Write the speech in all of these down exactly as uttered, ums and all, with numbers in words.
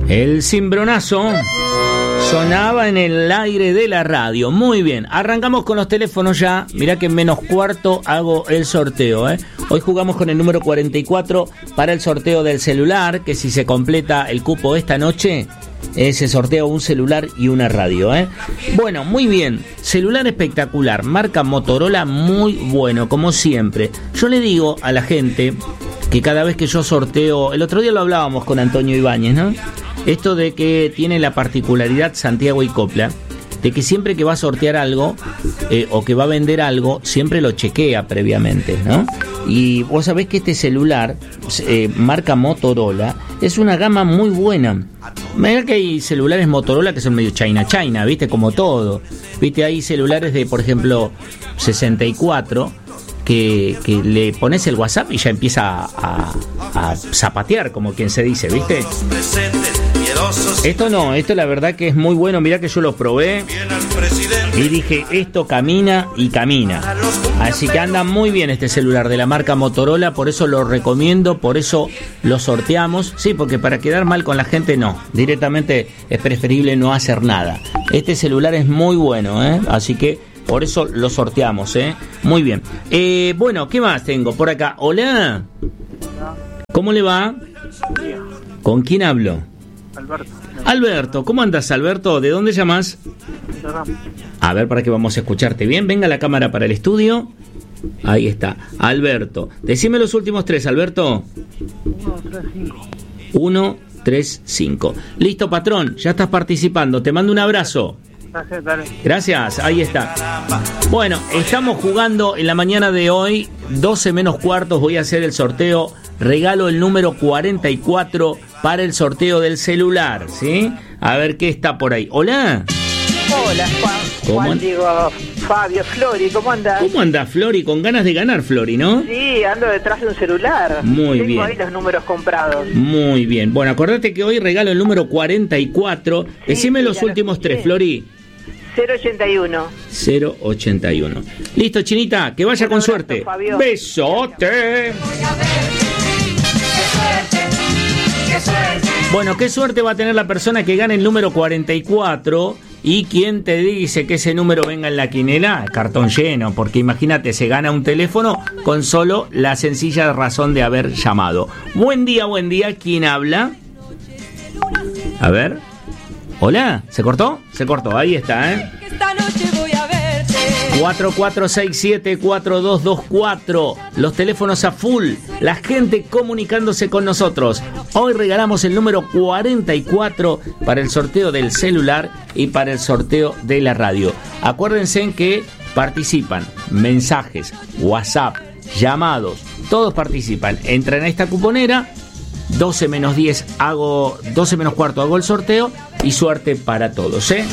El cimbronazo sonaba en el aire de la radio. Muy bien, arrancamos con los teléfonos ya. Mirá que en menos cuarto hago el sorteo, ¿eh? Hoy jugamos con el número cuarenta y cuatro para el sorteo del celular, que si se completa el cupo esta noche, eh, se sortea un celular y una radio, ¿eh? Bueno, muy bien, celular espectacular, marca Motorola, muy bueno, como siempre. Yo le digo a la gente que cada vez que yo sorteo, el otro día lo hablábamos con Antonio Ibáñez, ¿no? Esto de que tiene la particularidad Santiago y Copla, de que siempre que va a sortear algo eh, o que va a vender algo, siempre lo chequea previamente, ¿no? Y vos sabés que este celular, eh, marca Motorola, es una gama muy buena. Mirá que hay celulares Motorola que son medio China China, ¿viste? Como todo. ¿Viste? Hay celulares de, por ejemplo, sesenta y cuatro, que, que le pones el WhatsApp y ya empieza a, a, a zapatear, como quien se dice, ¿viste? Esto no, esto la verdad que es muy bueno. Mirá que yo lo probé y dije, esto camina y camina. Así que anda muy bien este celular de la marca Motorola, por eso lo recomiendo, por eso lo sorteamos. Sí, porque para quedar mal con la gente no, directamente es preferible no hacer nada. Este celular es muy bueno, ¿eh? Así que por eso lo sorteamos, ¿eh? Muy bien. Eh, bueno, ¿qué más tengo por acá? Hola. ¿Cómo le va? ¿Con quién hablo? Alberto. Alberto, ¿cómo andas, Alberto? ¿De dónde llamas? A ver, para que vamos a escucharte bien. Venga la cámara para el estudio. Ahí está. Alberto. Decime los últimos tres, Alberto. uno, tres, cinco. uno, tres, cinco. Listo, patrón. Ya estás participando. Te mando un abrazo. Gracias, dale. Gracias, ahí está. Bueno, estamos jugando en la mañana de hoy, doce menos cuartos, voy a hacer el sorteo. Regalo el número cuarenta y cuatro para el sorteo del celular, ¿sí? A ver qué está por ahí. Hola. Hola, Juan. ¿Cómo Juan, an- digo, Fabio, Flori, ¿cómo andas? ¿Cómo andás, Flori? Con ganas de ganar, Flori, ¿no? Sí, ando detrás de un celular. Muy Tengo bien. ahí los números comprados. Muy bien. Bueno, acordate que hoy regalo el número cuarenta y cuatro. Sí, Decime sí, los ya lo últimos escuché. tres, Flori. cero ochenta y uno. cero ochenta y uno. Listo, Chinita, que vaya Un con abrazo, suerte. Fabio. Besote. Bueno, qué suerte va a tener la persona que gane el número cuarenta y cuatro. ¿Y quién te dice que ese número venga en la quinela? Cartón lleno, porque imagínate, se gana un teléfono con solo la sencilla razón de haber llamado. Buen día, buen día. ¿Quién habla? A ver. Hola, ¿se cortó? Se cortó, ahí está, ¿eh? Esta noche voy a verte. cuatro cuatro seis siete cuatro dos dos cuatro. Los teléfonos a full. La gente comunicándose con nosotros. Hoy regalamos el número cuarenta y cuatro para el sorteo del celular y para el sorteo de la radio. Acuérdense en que participan mensajes, WhatsApp, llamados. Todos participan. Entran a esta cuponera. doce menos diez hago, doce menos cuarto hago el sorteo y suerte para todos, ¿eh?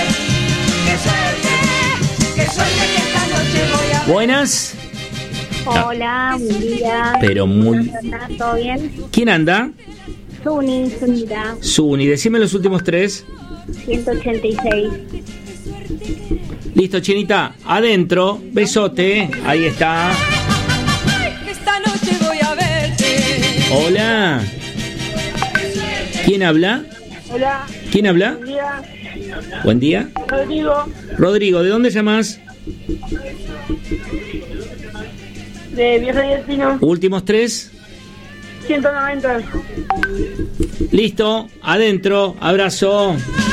Buenas. Hola, buen día. Pero muy... ¿Todo bien? ¿Quién anda? Suni, Sunita, Suni, decime los últimos tres. ciento ochenta y seis. Listo, Chinita, adentro, besote, ahí está. Esta noche voy a verte. Hola. ¿Quién habla? Hola, ¿Quién habla? buen día. Buen día. Rodrigo, Rodrigo, ¿de dónde llamas? de Vieja y Espino, Últimos tres. ciento noventa. Listo, adentro, abrazo.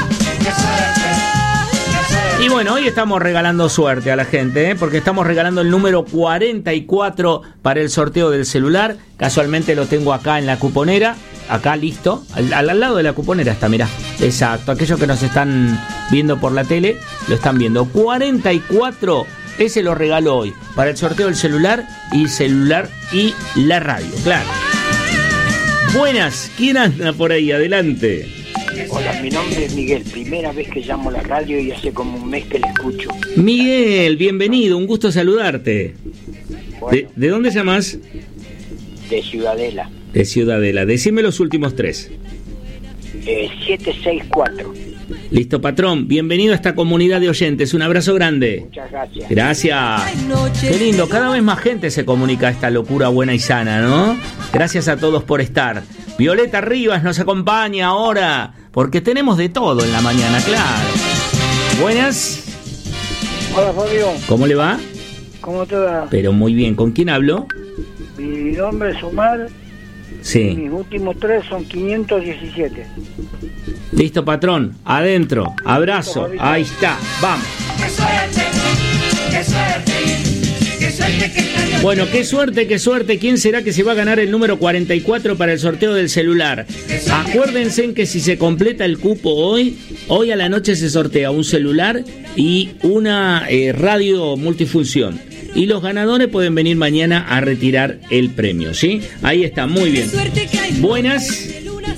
Y bueno, hoy estamos regalando suerte a la gente, ¿eh? Porque estamos regalando el número cuarenta y cuatro para el sorteo del celular. Casualmente lo tengo acá en la cuponera. Acá listo, al, al lado de la cuponera está, mirá. Exacto, aquellos que nos están viendo por la tele lo están viendo. cuarenta y cuatro, ese lo regalo hoy para el sorteo del celular y celular y la radio, claro. Buenas, ¿quién anda por ahí? Adelante. Hola, mi nombre es Miguel, primera vez que llamo a la radio y hace como un mes que le escucho. Miguel, bienvenido, un gusto saludarte. Bueno, ¿De, ¿de dónde llamas? de Ciudadela, De Ciudadela. Decime los últimos tres. eh, siete seis cuatro. Listo, patrón. Bienvenido a esta comunidad de oyentes. Un abrazo grande. Muchas gracias. Gracias. Qué lindo. Cada vez más gente se comunica a esta locura buena y sana, ¿no? Gracias a todos por estar. Violeta Rivas nos acompaña ahora, porque tenemos de todo en la mañana, claro. Buenas. Hola, Fabio. ¿Cómo le va? ¿Cómo te va? Pero muy bien. ¿Con quién hablo? Mi nombre es Omar. Sí. Mis últimos tres son quinientos diecisiete. Listo, patrón. Adentro. Abrazo. Ahí está. Vamos. Qué suerte, qué suerte, qué suerte que esta noche. Bueno, qué suerte, qué suerte. ¿Quién será que se va a ganar el número cuarenta y cuatro para el sorteo del celular? Acuérdense en que si se completa el cupo hoy, hoy a la noche se sortea un celular y una eh, radio multifunción. Y los ganadores pueden venir mañana a retirar el premio, ¿sí? Ahí está, muy bien. Buenas.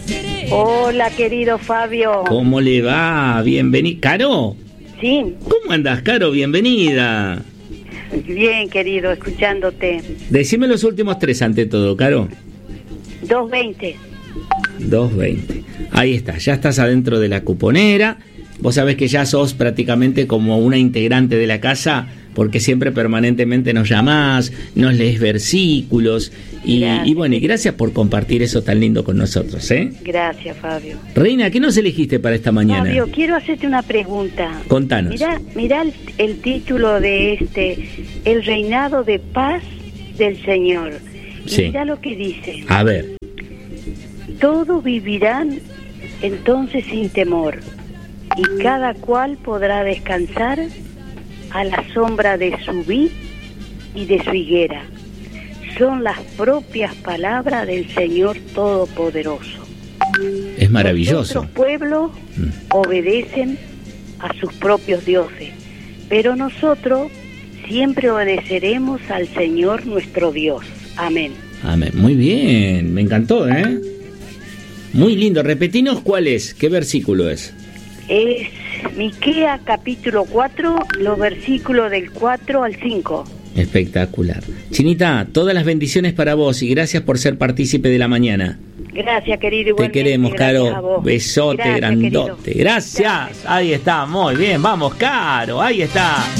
Hola, querido Fabio. ¿Cómo le va? Bienvenida. ¿Caro? Sí. ¿Cómo andás, Caro? Bienvenida. Bien, querido, escuchándote. Decime los últimos tres ante todo, Caro. dos veinte. dos veinte. Ahí está, ya estás adentro de la cuponera. Vos sabés que ya sos prácticamente como una integrante de la casa, porque siempre permanentemente nos llamás, nos lees versículos y, y bueno, y gracias por compartir eso tan lindo con nosotros, ¿eh? Gracias, Fabio. Reina, ¿qué nos elegiste para esta mañana? Fabio, quiero hacerte una pregunta. Contanos. Mirá, mirá el, el título de este, El reinado de paz del Señor. Y Sí. mirá lo que dice. A ver. Todos vivirán entonces sin temor, y cada cual podrá descansar a la sombra de su vid y de su higuera. Son las propias palabras del Señor Todopoderoso. Es maravilloso. Otros pueblos Mm. obedecen a sus propios dioses, pero nosotros siempre obedeceremos al Señor nuestro Dios. Amén. Amén. Muy bien, me encantó, ¿eh? Muy lindo. Repetinos cuál es, qué versículo es. Es Miquea capítulo cuatro, los versículos del cuatro al cinco. Espectacular. Chinita, todas las bendiciones para vos y gracias por ser partícipe de la mañana. Gracias, querido. Te Igualmente, queremos, gracias a Caro. vos. Besote Gracias, grandote. querido. Gracias. Ahí está, muy bien. Vamos, Caro. Ahí está.